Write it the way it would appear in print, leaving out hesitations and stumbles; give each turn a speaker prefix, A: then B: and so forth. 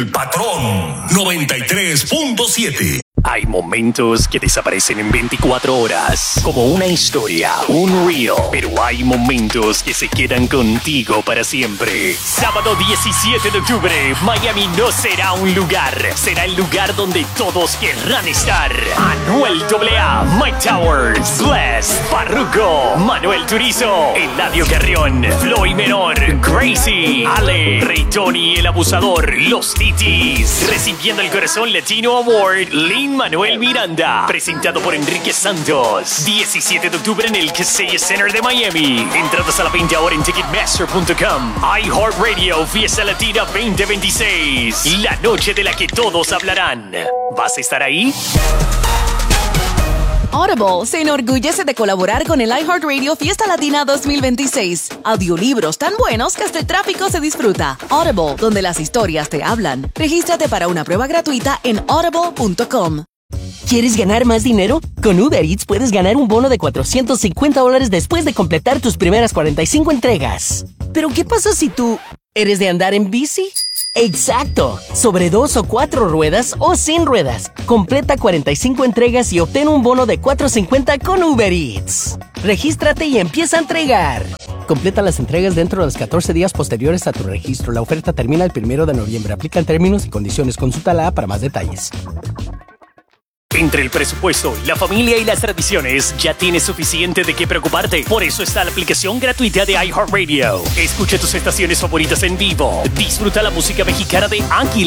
A: El Patrón 93.7.
B: Hay momentos que desaparecen en 24 horas, como una historia, un reel. Pero hay momentos que se quedan contigo para siempre. Sábado 17 de octubre, Miami no será un lugar, será el lugar donde todos querrán estar. Anuel AA, Mike Towers, Bless, Farruko, Manuel Turizo, Eladio Carrión, Floyd Menor, Gracie, Ale, Rey Tony el Abusador, Los Titis. Recibiendo el Corazón Latino Award, Lin-Manuel Miranda, presentado por Enrique Santos. 17 de octubre en el Kaseya Center de Miami. Entradas a la venta ahora en Ticketmaster.com. iHeartRadio Fiesta Latina 2026. La noche de la que todos hablarán. ¿Vas a estar ahí?
C: Audible se enorgullece de colaborar con el iHeartRadio Fiesta Latina 2026. Audiolibros tan buenos que hasta el tráfico se disfruta. Audible, donde las historias te hablan. Regístrate para una prueba gratuita en audible.com.
D: ¿Quieres ganar más dinero? Con Uber Eats puedes ganar un bono de $450 después de completar tus primeras 45 entregas. ¿Pero qué pasa si tú eres de andar en bici? ¡Exacto! Sobre 2 o 4 ruedas o sin ruedas. Completa 45 entregas y obtén un bono de $450 con Uber Eats. Regístrate y empieza a entregar. Completa las entregas dentro de los 14 días posteriores a tu registro. La oferta termina el 1 de noviembre. Aplican términos y condiciones. Consulta la app para más detalles.
B: Entre el presupuesto, la familia y las tradiciones, ya tienes suficiente de qué preocuparte. Por eso está la aplicación gratuita de iHeartRadio. Escucha tus estaciones favoritas en vivo. Disfruta la música mexicana de Águila.